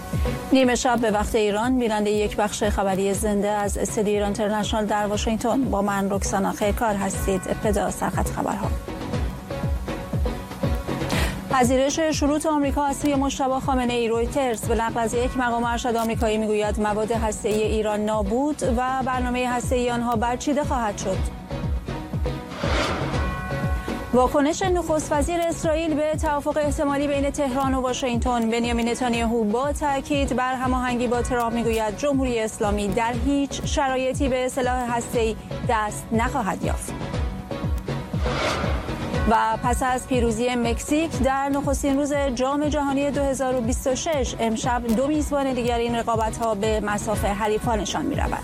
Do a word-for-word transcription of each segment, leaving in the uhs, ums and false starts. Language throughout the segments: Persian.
نیمه شب به وقت ایران بیننده یک بخش خبری زنده از استودیو ایران اینترنشنال در واشنگتن با من رکسانا خیرکار هستید. ابتدا سرخط خبرها. پذیرش شروط آمریکا از سوی مجتبی خامنه‌ای. رویترز به نقل از یک مقام ارشد آمریکایی میگوید مواد هسته‌ای ایران نابود و برنامه هسته‌ای آنها برچیده خواهد شد. واکنش نخست وزیر اسرائیل به توافق احتمالی بین تهران و واشنگتن. بنیامین نتانیاهو با تاکید بر هماهنگی با ترامپ میگوید جمهوری اسلامی در هیچ شرایطی به سلاح هسته‌ای دست نخواهد یافت. و پس از پیروزی مکزیک در نخستین روز جام جهانی دو هزار و بیست و شش امشب دو میزبان دیگر این رقابت‌ها به مصاف حریفانشان می‌روند.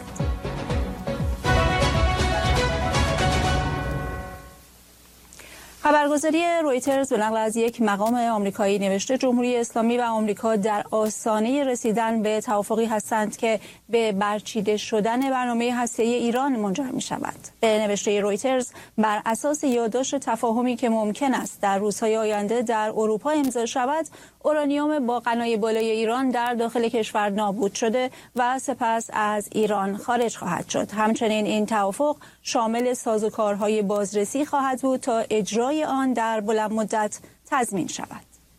خبرگزاری رویترز به نقل از یک مقام آمریکایی نوشته جمهوری اسلامی و آمریکا در آستانه رسیدن به توافقی هستند که به برچیده شدن برنامه هسته‌ای ایران منجر می شود. به نوشته رویترز بر اساس یادداشت تفاهمی که ممکن است در روزهای آینده در اروپا امضا شود، اورانیوم با غنای بالای ایران در داخل کشور نابود شده و سپس از ایران خارج خواهد شد. همچنین این توافق شامل سازوکارهای بازرسی خواهد بود تا اجرای آن در بلند مدت تضمین شود.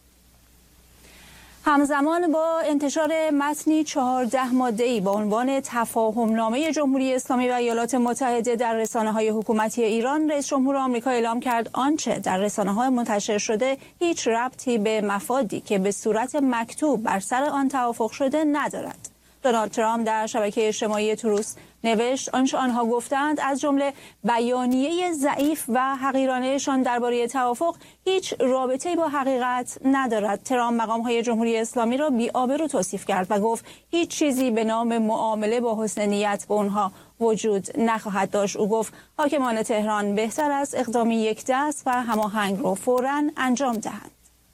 همزمان با انتشار متنی چهارده ماده‌ای با عنوان تفاهمنامه جمهوری اسلامی و ایالات متحده در رسانه‌های حکومتی ایران، رئیس جمهور آمریکا اعلام کرد آنچه در رسانه‌ها منتشر شده هیچ ربطی به مفادی که به صورت مکتوب بر سر آن توافق شده ندارد. دونالد ترامپ در شبکه اجتماعی تروس نوشت آنچه آنها گفتند از جمله بیانیه ضعیف و حقیرانهشان درباره توافق هیچ رابطه‌ای با حقیقت ندارد. ترامپ مقام‌های جمهوری اسلامی را بی‌آبرو توصیف کرد و گفت هیچ چیزی به نام معامله با حسن نیت به آنها وجود نخواهد داشت. او گفت حاکمان تهران بهتر است اقدامی یک دست و هماهنگ را فوراً انجام دهند.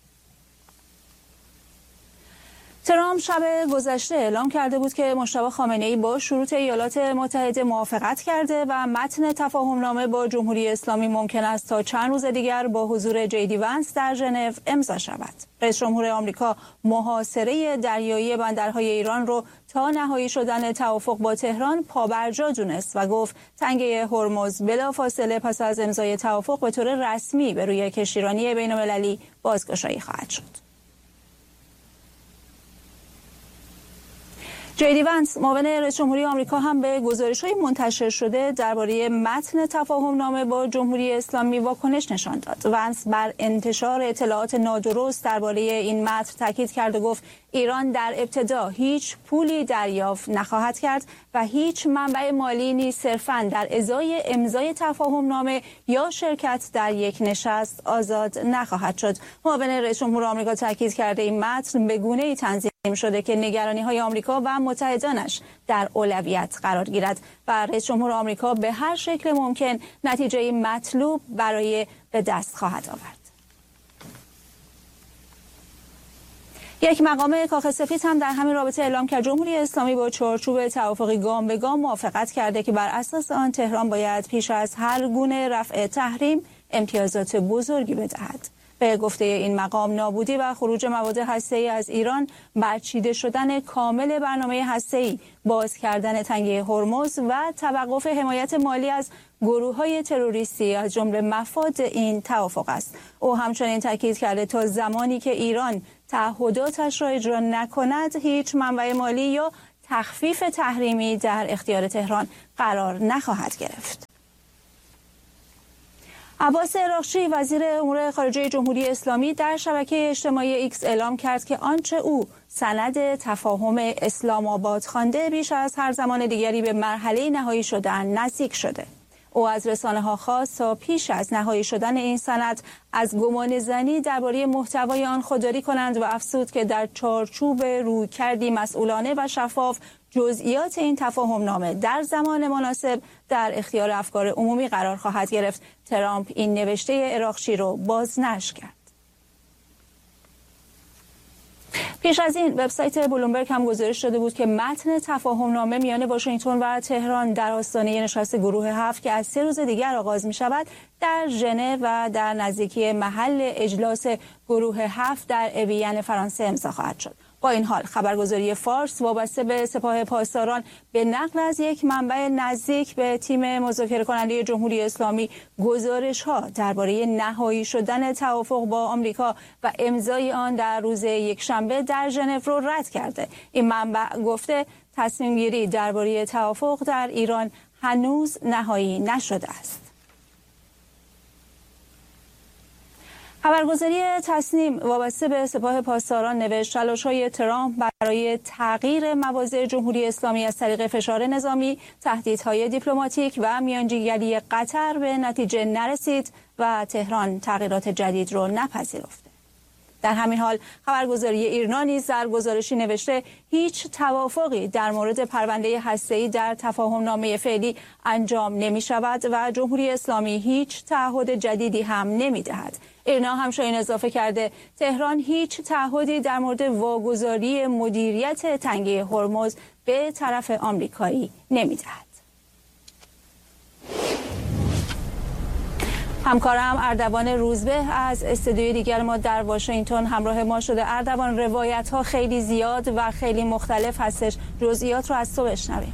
ترامپ شب گذشته اعلام کرده بود که مجتبی خامنه‌ای با شروط ایالات متحده موافقت کرده و متن تفاهمنامه با جمهوری اسلامی ممکن است تا چند روز دیگر با حضور جیدی ونس در ژنو امضا شود. رئیس جمهور آمریکا محاصره دریایی بندرهای ایران رو تا نهایی شدن توافق با تهران پابرجا دونست و گفت تنگه هرمز بلافاصله پس از امضای توافق به طور رسمی به روی کشتیرانی بین‌المللی بازگشایی خواهد شد. جیدی ونس معاون رئیس جمهوری آمریکا هم به گزارش‌های منتشر شده درباره متن تفاهمنامه با جمهوری اسلامی واکنش نشان داد. ونس بر انتشار اطلاعات نادرست درباره این متن تاکید کرد و گفت ایران در ابتدا هیچ پولی دریافت نخواهد کرد و هیچ منبع مالی نیز صرفاً در ازای امضای تفاهمنامه یا شرکت در یک نشست آزاد نخواهد شد. معاون رئیس جمهور آمریکا تاکید کرده این متن به گونه‌ای تنظیم شده که نگرانی‌های آمریکا و متحدانش در اولویت قرار گیرد و رئیس جمهور آمریکا به هر شکل ممکن نتیجه مطلوب برای به دست خواهد آورد. یک مقام کاخ سفید هم در همین رابطه اعلام کرد جمهوری اسلامی با چارچوب توافقی گام به گام موافقت کرده که بر اساس آن تهران باید پیش از هر گونه رفع تحریم امتیازات بزرگی بدهد. به گفته این مقام نابودی و خروج مواد هسته‌ای از ایران، برچیده شدن کامل برنامه هسته‌ای، باز کردن تنگه هرمز و توقف حمایت مالی از گروه‌های تروریستی از جمله مفاد این توافق است. او همچنین تاکید کرده تا زمانی که ایران تعهداتش را اجرا نکند هیچ منبع مالی یا تخفیف تحریمی در اختیار تهران قرار نخواهد گرفت. عباس عراقچی وزیر امور خارجه جمهوری اسلامی در شبکه اجتماعی ایکس اعلام کرد که آنچه او سند تفاهم اسلام آباد خوانده بیش از هر زمان دیگری به مرحله نهایی شدن نزدیک شده. او از رسانه‌ها خواست تا پیش از نهایی شدن این سند از گمان زنی درباره محتوای آن خودداری کنند و افزود که در چارچوب رویکردی مسئولانه و شفاف جزئیات این تفاهمنامه در زمان مناسب در اختیار افکار عمومی قرار خواهد گرفت. ترامپ این نوشته عراقچی رو بازنشر کرد. پیش از این وبسایت بلومبرگ هم گزارش داده بود که متن تفاهمنامه میان واشنگتن و تهران در آستانه نشست گروه هفت که از سه روز دیگر آغاز می شود در ژنو و در نزدیکی محل اجلاس گروه هفت در اوین فرانسه امضا خواهد شد. با این حال خبرگزاری فارس وابسته به سپاه پاسداران به نقل از یک منبع نزدیک به تیم مذاکره کننده جمهوری اسلامی گزارش‌ها درباره نهایی شدن توافق با آمریکا و امضای آن در روز یکشنبه در ژنو را رد کرده. این منبع گفته تصمیم گیری درباره توافق در ایران هنوز نهایی نشده است. خبرگزاری تصنیم وابسته به سپاه پاسداران نوشت تلاش‌های ترامپ برای تغییر مواضع جمهوری اسلامی از طریق فشار نظامی، تهدیدهای دیپلماتیک و میانجیگری قطر به نتیجه نرسید و تهران تغییرات جدید را نپذیرفته. در همین حال خبرگزاری ایرنا نیز در گزارشی نوشته هیچ توافقی در مورد پرونده هسته‌ای در تفاهم‌نامه فعلی انجام نمی‌شود و جمهوری اسلامی هیچ تعهد جدیدی هم نمی‌دهد. ایرنا همچنین اضافه کرده تهران هیچ تعهدی در مورد واگذاری مدیریت تنگه هرمز به طرف آمریکایی نمی‌دهد. همکارم اردوان روزبه از استودیوی دیگر ما در واشنگتن همراه ما شده. اردوان، روایت ها خیلی زیاد و خیلی مختلف هستش، جزئیات رو از تو بشنویم.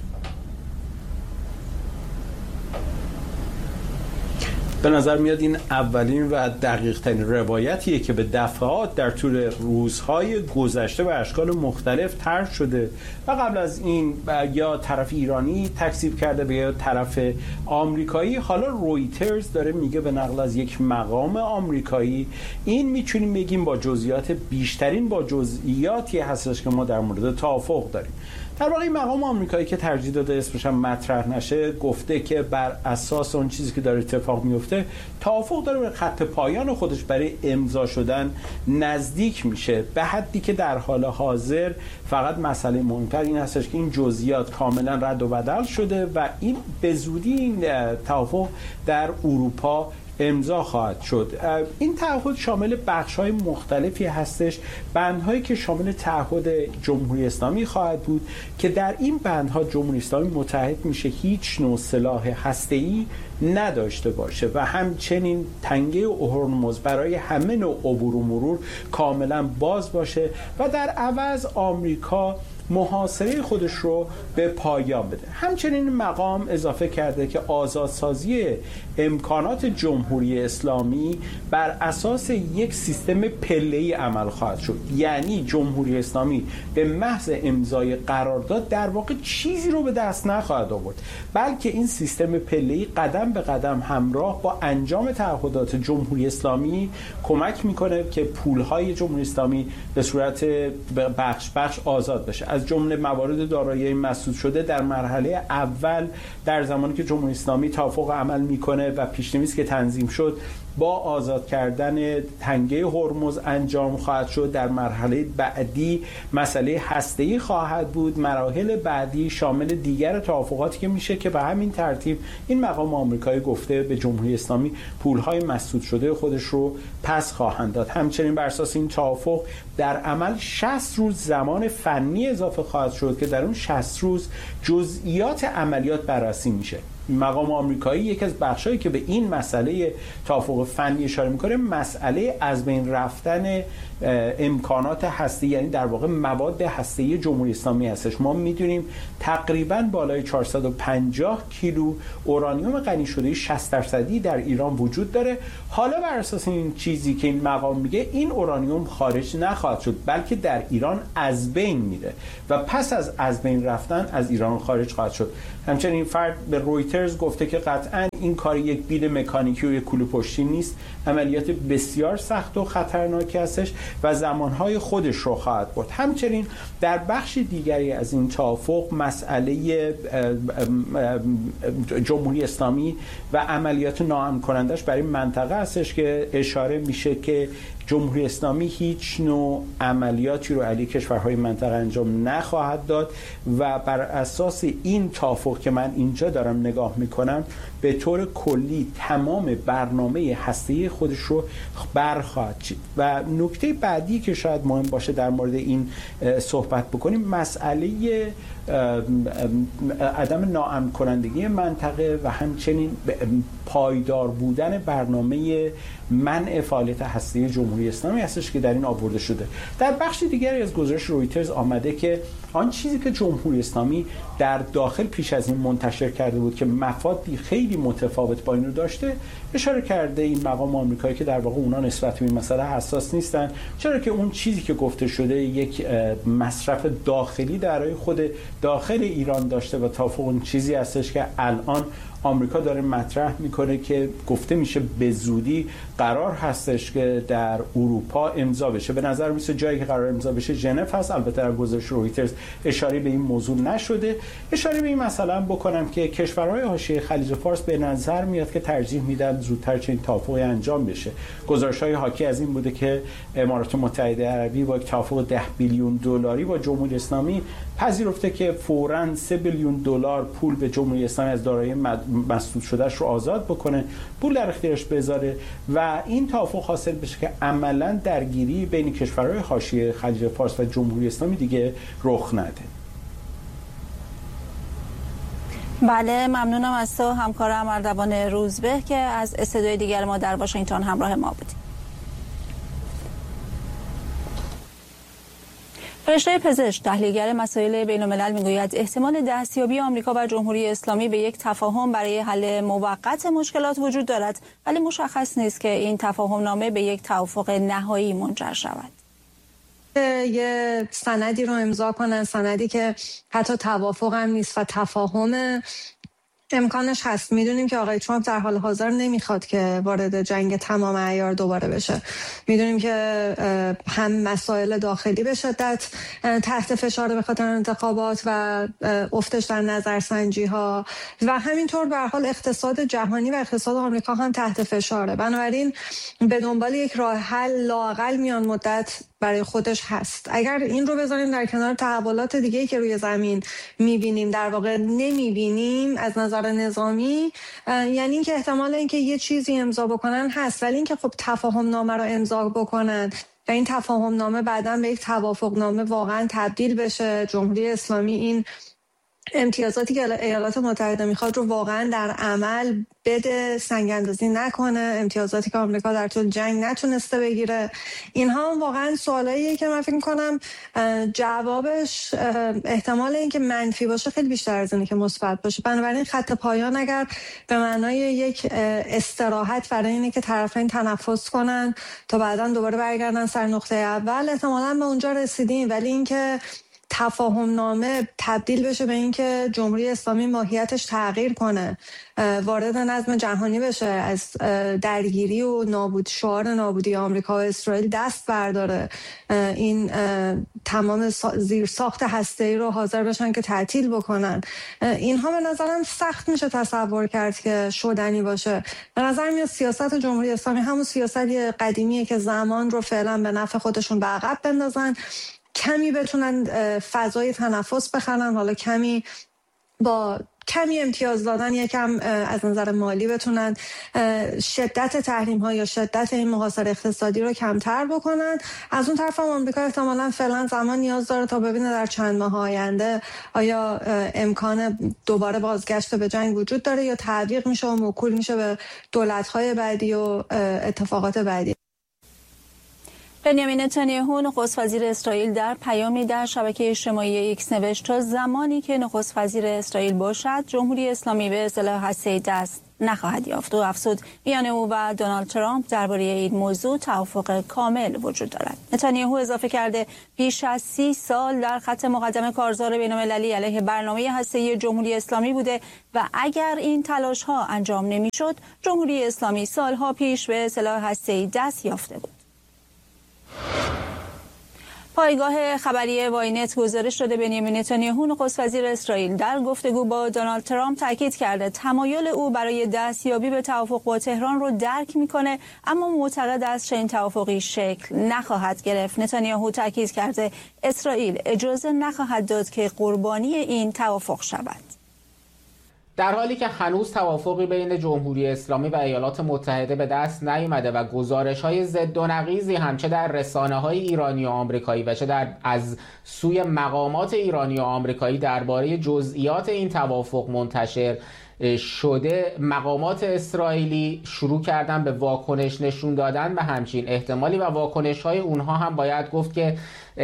به نظر میاد این اولین و دقیق ترین روایتیه که به دفعات در طول روزهای گذشته و اشکال مختلف طرح شده و قبل از این یا طرف ایرانی تکذیب کرده به یا طرف آمریکایی. حالا رویترز داره میگه به نقل از یک مقام آمریکایی این میتونیم بگیم با جزئیات بیشترین با جزئیاتی هستش که ما در مورد توافق داریم. در واقع مقام آمریکایی که ترجیح داده اسمش هم مطرح نشه گفته که بر اساس اون چیزی که داره اتفاق میفته توافق داره به خط پایان خودش برای امضا شدن نزدیک میشه، به حدی که در حال حاضر فقط مسئله مهمتر این هستش که این جزئیات کاملا رد و بدل شده و این به زودی این توافق در اروپا امضا خواهد شد. این تعهد شامل بخش‌های مختلفی هستش، بندهایی که شامل تعهد جمهوری اسلامی خواهد بود که در این بندها جمهوری اسلامی متحد میشه هیچ نوع سلاح هسته‌ای نداشته باشه و همچنین تنگه هرمز برای همه نوع عبور و مرور کاملا باز باشه و در عوض آمریکا محاصره خودش رو به پایان بده. همچنین مقام اضافه کرده که آزادسازی امکانات جمهوری اسلامی بر اساس یک سیستم پله‌ای عمل خواهد شد، یعنی جمهوری اسلامی به محض امضای قرارداد در واقع چیزی رو به دست نخواهد آورد، بلکه این سیستم پله‌ای قدم به قدم همراه با انجام تعهدات جمهوری اسلامی کمک میکنه که پولهای جمهوری اسلامی به صورت بخش بخش آزاد بشه. از جمله موارد دارایی مسدود شده در مرحله اول در زمانی که جمهوری اسلامی توافق عمل میکنه و پیش‌نویس که تنظیم شد با آزاد کردن تنگه هرمز انجام خواهد شد. در مرحله بعدی مسئله هسته‌ای خواهد بود. مراحل بعدی شامل دیگر توافقاتی که میشه که به همین ترتیب این مقام آمریکایی گفته به جمهوری اسلامی پولهای مسدود شده خودش رو پس خواهند داد. همچنین بر اساس این توافق در عمل شصت روز زمان فنی اضافه خواهد شد که در اون شصت روز جزئیات عملیات بررسی میشه. مقام آمریکایی یک از بخشایی که به این مسئله توافق فنی اشاره میکنه مسئله از بین رفتن امکانات هسته‌ای، یعنی در واقع مواد هسته‌ای جمهوری اسلامی هستش. ما میدونیم تقریبا بالای چهارصد و پنجاه کیلو اورانیوم غنی شده شصت درصدی در ایران وجود داره. حالا بر اساس این چیزی که این مقام میگه این اورانیوم خارج نخواهد شد، بلکه در ایران از بین میره و پس از از بین رفتن از ایران خارج خواهد شد. همچنین این فرد به رویترز گفته که قطعاً این کار یک بیل مکانیکی و یک کوله پشتی نیست، عملیات بسیار سخت و خطرناکی هستش و زمانهای خودش رو خواهد برد. همچنین در بخش دیگری از این توافق مسئله جمهوری اسلامی و عملیات ناامن کنندش برای منطقه هستش که اشاره میشه که جمهوری اسلامی هیچ نوع عملیاتی رو علیه کشورهای منطقه انجام نخواهد داد و بر اساس این توافق که من اینجا دارم نگاه میکنم به طور کلی تمام برنامه هسته‌ای خودش رو برخواهد چید. و نکته بعدی که شاید مهم باشه در مورد این صحبت بکنیم مسئله عدم ناامن کنندگی منطقه و همچنین پایدار بودن برنامه منع فعالیت هسته‌ای جمهوری اسلامی هستش که در این آورده شده. در بخش دیگری از گزارش رویترز آمده که آن چیزی که جمهوری اسلامی در داخل پیش از این منتشر کرده بود که مفادی خیلی متفاوت با این رو داشته، اشاره کرده این مقام آمریکایی که در واقع اونا نسبت به این مسئله حساس نیستن، چرا که اون چیزی که گفته شده یک مصرف داخلی برای خود داخل ایران داشته و توافق اون چیزی هستش که الان آمریکا داره مطرح میکنه که گفته میشه به زودی قرار هستش که در اروپا امضا بشه. به نظر میسه جایی که قرار امضا بشه ژنو هست. البته در گزارش رویترز اشاره به این موضوع نشده. اشاره به این مثلا بکنم که کشورهای حاشیه خلیج فارس به نظر میاد که ترجیح میدن زودتر چنین توافقی انجام بشه. گزارش‌های حاکی از این بوده که امارات متحده عربی با یک توافق ده بیلیون دلاری با جمهوری اسلامی پذیرفته که فوراً سه بیلیون دلار پول به جمهوری اسلامی از دارایی مسدود شدهش رو آزاد بکنه، پول در اختیارش بذاره و این توافق حاصل بشه که عملاً درگیری بین کشورهای حاشیه خلیج فارس و جمهوری اسلامی دیگه رخ نده. بله، ممنونم از تو همکارم اردوان روزبه که از استودیوی دیگر ما در واشنگتن همراه ما بودی. فرشته پزشک تحلیلگر مسائل بین‌الملل میگوید احتمال دستیابی آمریکا و جمهوری اسلامی به یک تفاهم برای حل موقت مشکلات وجود دارد، ولی مشخص نیست که این تفاهم نامه به یک توافق نهایی منجر شود. یه سندی رو امضا کنن، سندی که حتی توافق هم نیست و تفاهم امکانش هست. میدونیم که آقای ترامپ در حال حاضر نمیخواد که وارد جنگ تمام عیار دوباره بشه. میدونیم که هم مسائل داخلی به شدت تحت فشار به خاطر انتخابات و افتش در نظرسنجی ها و همینطور به هر حال اقتصاد جهانی و اقتصاد آمریکا هم تحت فشاره. بنابراین به دنبال یک راه حل لااقل میان مدت برای خودش هست. اگر این رو بذاریم در کنار تحولات دیگه‌ای که روی زمین می‌بینیم، در واقع نمی‌بینیم از نظر نظامی، یعنی اینکه احتمال اینکه یه چیزی امضا بکنن هست، ولی اینکه خب تفاهم نامه رو امضا بکنن و این تفاهم نامه بعداً به یک توافق نامه واقعاً تبدیل بشه، جمهوری اسلامی این امتیازاتی که ایالات متحده میخواد رو واقعا در عمل بده، سنگ اندازی نکنه، امتیازاتی که آمریکا در طول جنگ نتونسته بگیره، اینها هم واقعا سوالاییه که من فکر کنم جوابش احتمال اینکه منفی باشه خیلی بیشتر از اینه که مثبت باشه. بنابراین خط پایان اگر به معنای یک استراحت برای اینه که طرفین تنفس کنن تا بعداً دوباره برگردن سر نقطه اول، احتمالاً به اونجا رسیدیم، ولی اینکه تفاهم نامه تبدیل بشه به این که جمهوری اسلامی ماهیتش تغییر کنه، وارد نظم جهانی بشه، از درگیری و نابود شعار نابودی آمریکا و اسرائیل دست برداره، این تمام زیرساخت هسته‌ای رو حاضر بشن که تعطیل بکنن، اینها به نظرم سخت میشه تصور کرد که شدنی باشه. به نظر میاد سیاست جمهوری اسلامی همون سیاستی قدیمیه که زمان رو فعلا به نفع خودشون به عقب بندازن، کمی بتونن فضای تنفس بخرن، حالا کمی با کمی امتیاز دادن یکم از نظر مالی بتونن شدت تحریم ها یا شدت این محاصره اقتصادی رو کمتر بکنن. از اون طرف هم آمریکا احتمالاً فعلا زمان نیاز داره تا ببینه در چند ماه آینده آیا امکان دوباره بازگشت به جنگ وجود داره یا تعویق میشه و موکول میشه به دولت‌های بعدی و اتفاقات بعدی. بنیامین نتانیاهو نخست وزیر اسرائیل در پیامی در شبکه اجتماعی ایکس نوشت تا زمانی که نخست وزیر اسرائیل باشد جمهوری اسلامی به سلاح هسته‌ای دست نخواهد یافت و افزود میان او و دونالد ترامپ درباره این موضوع توافق کامل وجود دارد. نتانیاهو اضافه کرده بیش از سی سال در خط مقدم کارزار بین‌المللی علیه برنامه هسته‌ای جمهوری اسلامی بوده و اگر این تلاش‌ها انجام نمی‌شد جمهوری اسلامی سالها پیش به سلاح هسته‌ای دست یافته بود. پایگاه خبری واینت گزارش داده بنیامین نتانیاهو نخست وزیر اسرائیل در گفتگو با دونالد ترامپ تاکید کرده تمایل او برای دستیابی به توافق با تهران رو درک میکنه، اما معتقد است چنین توافقی شکل نخواهد گرفت. نتانیاهو تاکید کرده اسرائیل اجازه نخواهد داد که قربانی این توافق شود. در حالی که هنوز توافقی بین جمهوری اسلامی و ایالات متحده به دست نیامده و گزارش‌های ضد و نقیضی هم چه در رسانه‌های ایرانی و آمریکایی و چه در از سوی مقامات ایرانی و آمریکایی درباره جزئیات این توافق منتشر شده، مقامات اسرائیلی شروع کردن به واکنش نشون دادن و همچین احتمالی و واکنش‌های اونها هم باید گفت که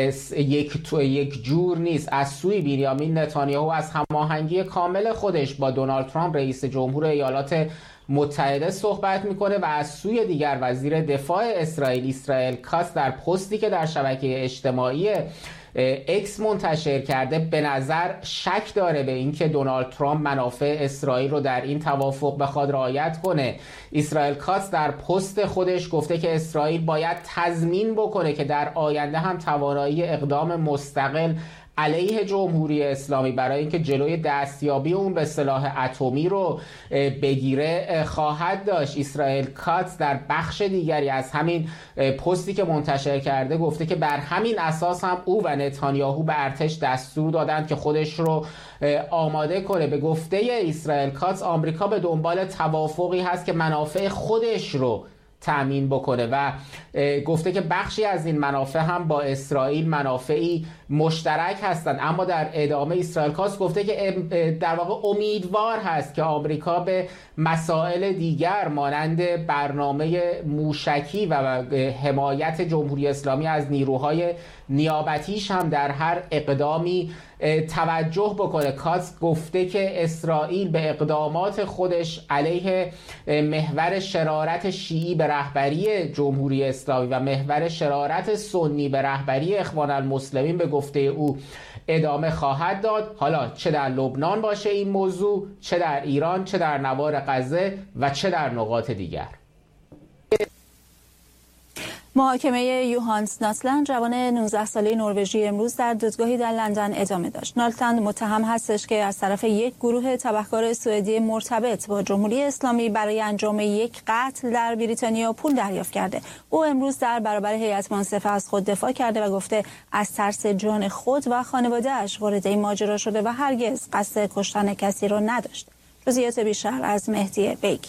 یک تو یک جور نیست. از سوی بنیامین نتانیاهو از هماهنگی کامل خودش با دونالد ترامپ رئیس جمهور ایالات متحده صحبت میکنه و از سوی دیگر وزیر دفاع اسرائیل اسرائیل کاتز در پستی که در شبکه اجتماعی اکس منتشر کرده به نظر شک داره به اینکه دونالد ترامپ منافع اسرائیل رو در این توافق بخواد رعایت کنه. اسرائیل کاتز در پست خودش گفته که اسرائیل باید تضمین بکنه که در آینده هم توانایی اقدام مستقل علیه جمهوری اسلامی برای اینکه جلوی دستیابی اون به سلاح اتمی رو بگیره خواهد داشت. اسرائیل کاتز در بخش دیگری از همین پستی که منتشر کرده گفته که بر همین اساس هم او و نتانیاهو به ارتش دستور دادند که خودش رو آماده کنه. به گفته اسرائیل کاتز آمریکا به دنبال توافقی هست که منافع خودش رو تأمین بکنه و گفته که بخشی از این منافع هم با اسرائیل منافعی مشترک هستند، اما در ادامه اسرائیل کاتز گفته که در واقع امیدوار هست که آمریکا به مسائل دیگر مانند برنامه موشکی و حمایت جمهوری اسلامی از نیروهای نیابتیش هم در هر اقدامی توجه بکنه. کاتز گفته که اسرائیل به اقدامات خودش علیه محور شرارت شیعی به رهبری جمهوری اسلامی و محور شرارت سنی به رهبری اخوان المسلمین به گفته او ادامه خواهد داد، حالا چه در لبنان باشه این موضوع، چه در ایران، چه در نوار غزه و چه در نقاط دیگر. محاکمه یوهانس ناتلند جوان نوزده ساله نروژی امروز در دادگاهی در لندن ادامه داشت. ناتلند متهم هستش که از طرف یک گروه تبهکار سوئدی مرتبط با جمهوری اسلامی برای انجام یک قتل در بریتانیا پول دریافت کرده. او امروز در برابر هیئت منصفه از خود دفاع کرده و گفته از ترس جان خود و خانواده‌اش وارد این ماجرا شده و هرگز قصد کشتن کسی را نداشت. جزئیات بیشتر از مهدی بیگی.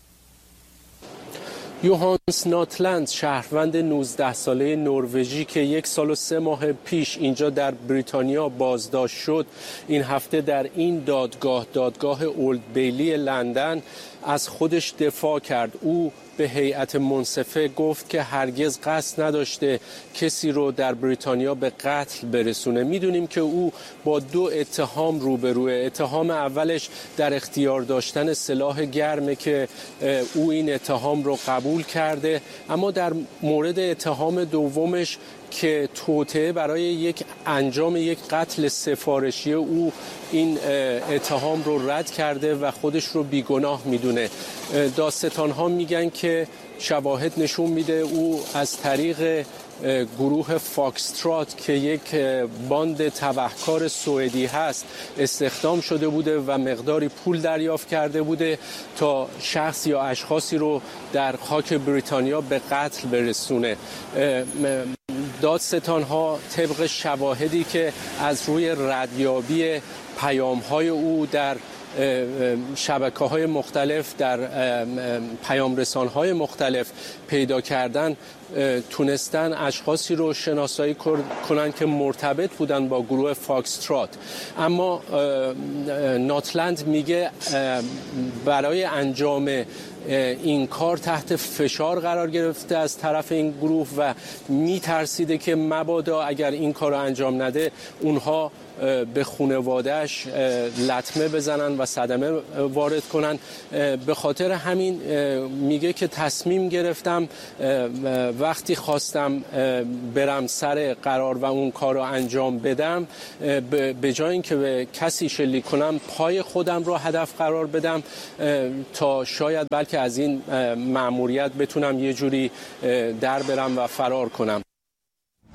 یوهانس ناتلند شهروند نوزده ساله نروژی که یک سال و سه ماه پیش اینجا در بریتانیا بازداشت شد، این هفته در این دادگاه دادگاه اولد بیلی لندن از خودش دفاع کرد. او به هیئت منصفه گفت که هرگز قصد نداشته کسی رو در بریتانیا به قتل برسونه. میدونیم که او با دو اتهام روبروه. اتهام اولش در اختیار داشتن سلاح گرمه که او این اتهام رو قبول کرده، اما در مورد اتهام دومش که توطئه برای یک انجام یک قتل سفارشی او این اتهام رو رد کرده و خودش رو بیگناه میدونه. دادستان‌ها میگن که شواهد نشون میده او از طریق گروه فاکسترات که یک باند تبهکار سوئدی هست استخدام شده بوده و مقداری پول دریافت کرده بوده تا شخص یا اشخاصی رو در خاک بریتانیا به قتل برسونه. دادستان‌ها طبق شواهدی که از روی ردیابی پیام‌های او در شبکه‌های مختلف، در پیام‌رسان‌های مختلف پیدا کردن، تونستن اشخاصی رو شناسایی کنن که مرتبط بودن با گروه فاکسترات. اما ناتلند میگه برای انجام این کار تحت فشار قرار گرفته از طرف این گروه و میترسیده که مبادا اگر این کار رو انجام نده اونها به خانواده‌اش لطمه بزنن و صدمه وارد کنن. به خاطر همین میگه که تصمیم گرفتم وقتی خواستم برم سر قرار و اون کار رو انجام بدم، به جای اینکه به کسی شلیک کنم پای خودم رو هدف قرار بدم تا شاید بلکه از این مأموریت بتونم یه جوری در برم و فرار کنم.